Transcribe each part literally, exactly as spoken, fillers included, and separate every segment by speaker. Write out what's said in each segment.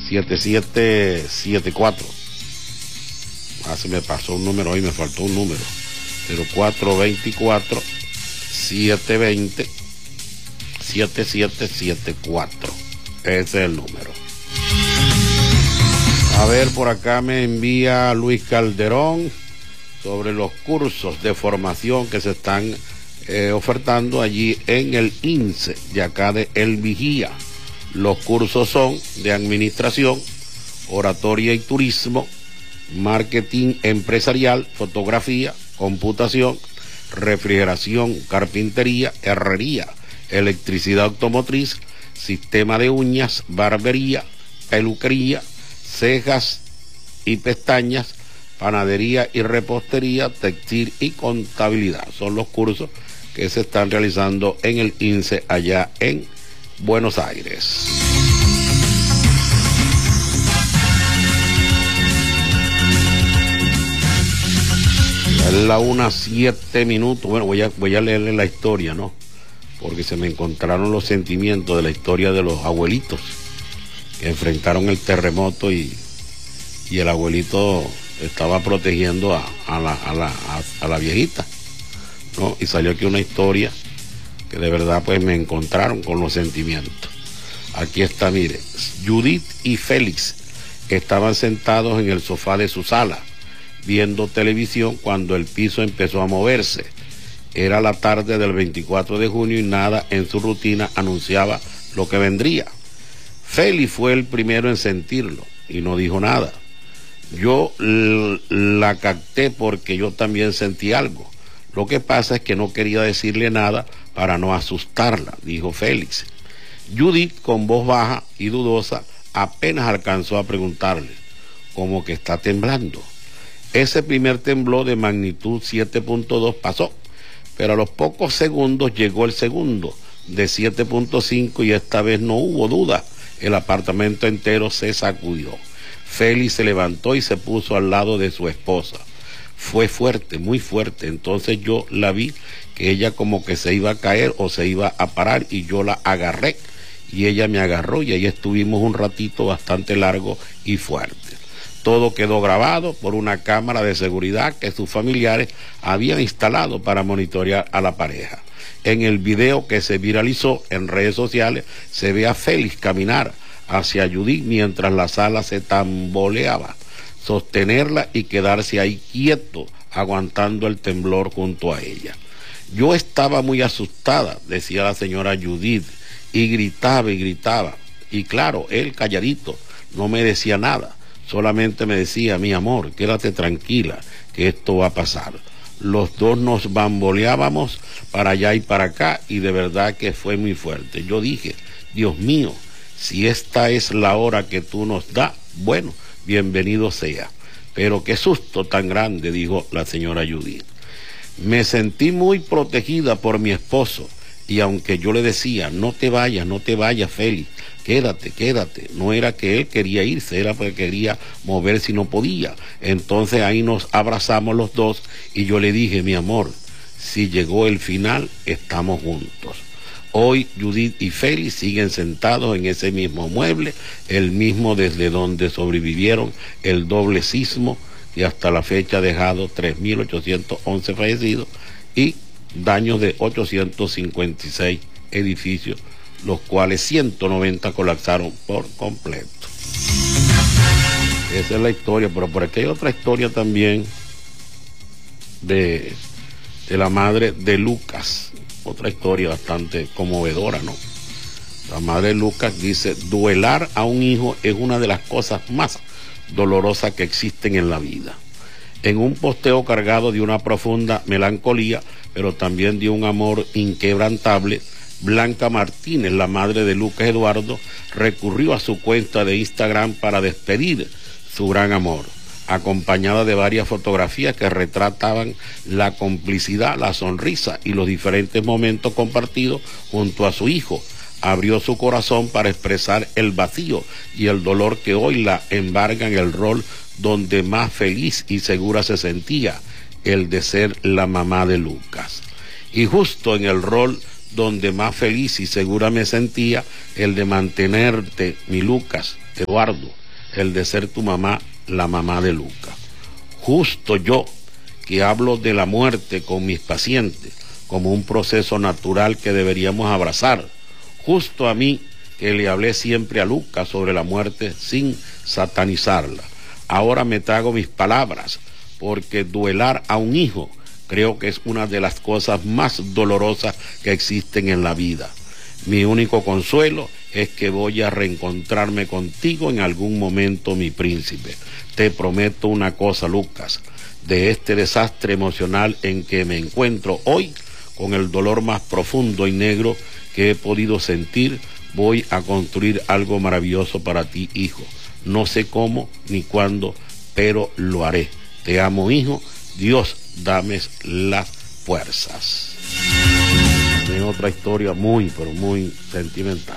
Speaker 1: siete siete siete cuatro. Ah, se me pasó un número ahí, me faltó un número. cero cuatro dos cuatro, siete dos cero, siete siete siete cuatro. Ese es el número. A ver, por acá me envía Luis Calderón sobre los cursos de formación que se están eh, ofertando allí en el I N S E de acá de El Vigía. Los cursos son de administración, oratoria y turismo, marketing empresarial, fotografía, computación, refrigeración, carpintería, herrería, electricidad automotriz, sistema de uñas, barbería, peluquería, cejas y pestañas, panadería y repostería, textil y contabilidad. Son los cursos que se están realizando en el I N S E allá en Buenos Aires. Es la una, siete minutos. Bueno, voy a, voy a leerle la historia, ¿no? Porque se me encontraron los sentimientos de la historia de los abuelitos que enfrentaron el terremoto y, y el abuelito estaba protegiendo a, a, la, a, la, a, a la viejita, ¿no? Y salió aquí una historia que de verdad pues me encontraron con los sentimientos. Aquí está, mire, Judith y Félix estaban sentados en el sofá de su sala viendo televisión cuando el piso empezó a moverse. Era la tarde del veinticuatro de junio y nada en su rutina anunciaba lo que vendría. Félix fue el primero en sentirlo y no dijo nada. Yo la capté porque yo también sentí algo. Lo que pasa es que no quería decirle nada para no asustarla, dijo Félix. Judith, con voz baja y dudosa, apenas alcanzó a preguntarle, ¿cómo que está temblando? Ese primer temblor de magnitud siete punto dos pasó, pero a los pocos segundos llegó el segundo de siete punto cinco y esta vez no hubo duda. El apartamento entero se sacudió. Félix se levantó y se puso al lado de su esposa. Fue fuerte, muy fuerte. Entonces yo la vi que ella como que se iba a caer o se iba a parar y yo la agarré y ella me agarró y ahí estuvimos un ratito bastante largo y fuerte. Todo quedó grabado por una cámara de seguridad que sus familiares habían instalado para monitorear a la pareja. En el video que se viralizó en redes sociales se ve a Félix caminar hacia Judith mientras la sala se tamboleaba, sostenerla y quedarse ahí quieto, aguantando el temblor junto a ella. Yo estaba muy asustada, decía la señora Judith, y gritaba y gritaba. Y claro, él calladito, no me decía nada. Solamente me decía, mi amor, quédate tranquila, que esto va a pasar. Los dos nos bamboleábamos para allá y para acá y de verdad que fue muy fuerte. Yo dije, Dios mío, si esta es la hora que tú nos das, bueno, bienvenido sea. Pero qué susto tan grande, dijo la señora Judith. Me sentí muy protegida por mi esposo y aunque yo le decía, no te vayas, no te vayas, Félix, quédate, quédate. No era que él quería irse, era porque quería moverse y no podía. Entonces ahí nos abrazamos los dos y yo le dije, mi amor, si llegó el final, estamos juntos. Hoy Judith y Félix siguen sentados en ese mismo mueble, el mismo desde donde sobrevivieron el doble sismo y hasta la fecha ha dejado tres mil ochocientos once fallecidos y daños de ochocientos cincuenta y seis edificios, los cuales ciento noventa colapsaron por completo. Esa es la historia, pero por aquí hay otra historia también de, de la madre de Lucas, otra historia bastante conmovedora, ¿no? La madre de Lucas dice, duelar a un hijo es una de las cosas más dolorosas que existen en la vida. En un posteo cargado de una profunda melancolía, pero también de un amor inquebrantable, Blanca Martínez, la madre de Lucas Eduardo, recurrió a su cuenta de Instagram para despedir su gran amor, acompañada de varias fotografías que retrataban la complicidad, la sonrisa y los diferentes momentos compartidos junto a su hijo. Abrió su corazón para expresar el vacío y el dolor que hoy la embarga en el rol donde más feliz y segura se sentía, el de ser la mamá de Lucas. Y justo en el rol donde más feliz y segura me sentía, el de mantenerte, mi Lucas, Eduardo, el de ser tu mamá, la mamá de Lucas. Justo yo, que hablo de la muerte con mis pacientes como un proceso natural que deberíamos abrazar. Justo a mí, que le hablé siempre a Lucas sobre la muerte sin satanizarla. Ahora me trago mis palabras, porque duelar a un hijo creo que es una de las cosas más dolorosas que existen en la vida. Mi único consuelo es que voy a reencontrarme contigo en algún momento, mi príncipe. Te prometo una cosa, Lucas, de este desastre emocional en que me encuentro hoy, con el dolor más profundo y negro que he podido sentir, voy a construir algo maravilloso para ti, hijo. No sé cómo ni cuándo, pero lo haré. Te amo, hijo. Dios, dame las fuerzas. También otra historia muy, pero muy sentimental.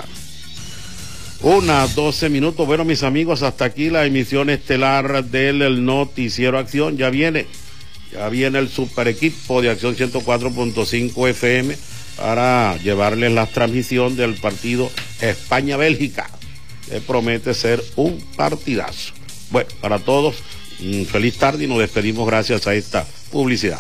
Speaker 1: Unas doce minutos. Bueno, mis amigos, hasta aquí la emisión estelar del el Noticiero Acción. Ya viene, ya viene el super equipo de Acción ciento cuatro punto cinco F M para llevarles la transmisión del partido España-Bélgica, que promete ser un partidazo. Bueno, para todos, feliz tarde y nos despedimos gracias a esta publicidad.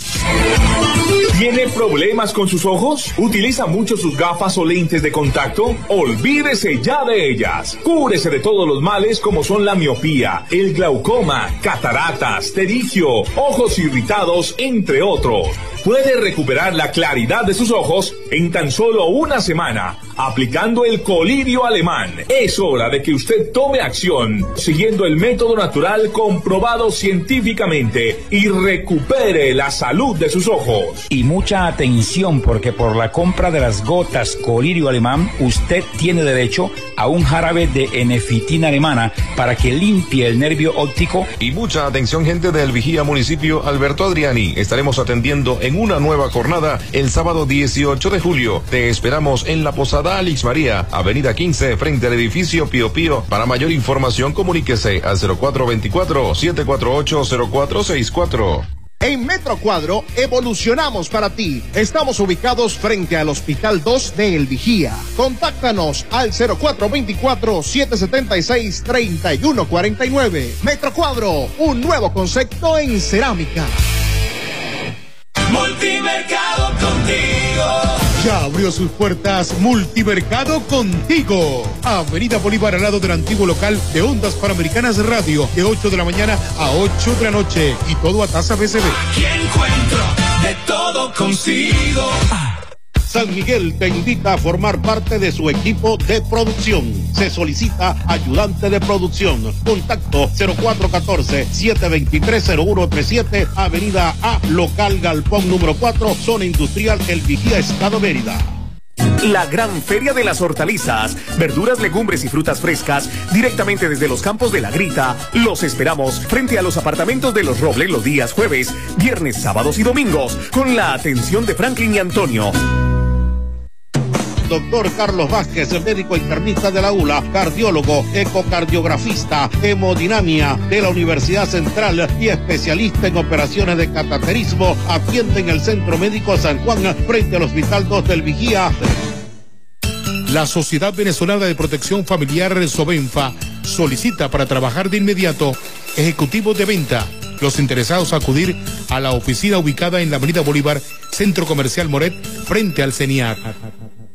Speaker 2: ¿Tiene problemas con sus ojos? ¿Utiliza mucho sus gafas o lentes de contacto? Olvídese ya de ellas. Cúbrese de todos los males como son la miopía, el glaucoma, cataratas, terigio, ojos irritados, entre otros. Puede recuperar la claridad de sus ojos en tan solo una semana, aplicando el colirio alemán. Es hora de que usted tome acción, siguiendo el método natural comprobado científicamente, y recupere la salud de sus ojos.
Speaker 3: Y mucha atención, porque por la compra de las gotas colirio alemán, usted tiene derecho a un jarabe de enefitina alemana para que limpie el nervio óptico.
Speaker 4: Y mucha atención, gente del Vigía Municipio Alberto Adriani. Estaremos atendiendo en una nueva jornada el sábado dieciocho de julio. Te esperamos en la Posada Alix María, avenida quince, frente al edificio Pío Pío. Para mayor información, comuníquese al cero cuatro veinticuatro, siete cuatro ocho, cero cuatro seis cuatro.
Speaker 5: En Metro Cuadro evolucionamos para ti. Estamos ubicados frente al Hospital dos de El Vigía. Contáctanos al cero cuatro veinticuatro, siete setenta y seis, treinta y uno cuarenta y nueve. Metro Cuadro, un nuevo concepto en cerámica.
Speaker 6: Multimercado Contigo.
Speaker 7: Ya abrió sus puertas Multimercado Contigo. Avenida Bolívar, al lado del antiguo local de Ondas Panamericanas Radio, de ocho de la mañana a ocho de la noche. Y todo a tasa B C B.
Speaker 6: Aquí encuentro de todo consigo.
Speaker 1: San Miguel te invita a formar parte de su equipo de producción. Se solicita ayudante de producción. Contacto cero cuatro uno cuatro, siete dos tres, cero uno tres siete, Avenida A, local Galpón número cuatro, zona industrial El Vigía, Estado Mérida.
Speaker 8: La gran feria de las hortalizas, verduras, legumbres y frutas frescas, directamente desde los campos de La Grita. Los esperamos frente a los apartamentos de Los Robles los días jueves, viernes, sábados y domingos, con la atención de Franklin y Antonio.
Speaker 1: Doctor Carlos Vázquez, médico internista de la U L A, cardiólogo, ecocardiografista, hemodinamia de la Universidad Central y especialista en operaciones de cateterismo, atiende en el Centro Médico San Juan, frente al Hospital dos del Vigía.
Speaker 7: La Sociedad Venezolana de Protección Familiar Sobenfa solicita para trabajar de inmediato ejecutivos de venta. Los interesados a acudir a la oficina ubicada en la Avenida Bolívar, Centro Comercial Moret, frente al CENIAC.